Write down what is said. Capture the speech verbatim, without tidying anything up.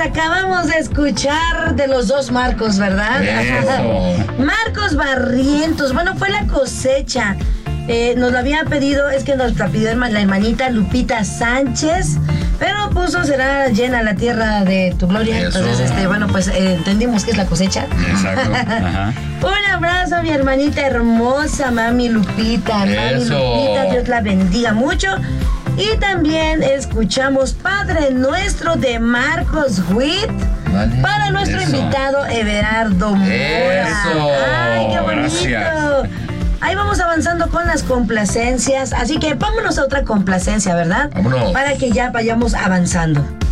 acabamos de escuchar de los dos Marcos, ¿verdad? Eso. Marcos Barrientos. Bueno, fue la cosecha. Eh, nos lo había pedido, es que nos la pidió la hermanita Lupita Sánchez, pero puso será llena la tierra de tu gloria. Eso. Entonces, este, bueno, pues eh, entendimos que es la cosecha. Exacto. Ajá. Un abrazo a mi hermanita hermosa, mami Lupita. Mami Eso. Lupita, Dios la bendiga mucho. Y también escuchamos Padre Nuestro de Marcos Witt. Vale. Para nuestro Eso. invitado Everardo Mora. Eso. Ay, qué bonito. Gracias. Ahí vamos avanzando con las complacencias. Así que vámonos a otra complacencia, ¿verdad? Vámonos. Para que ya vayamos avanzando.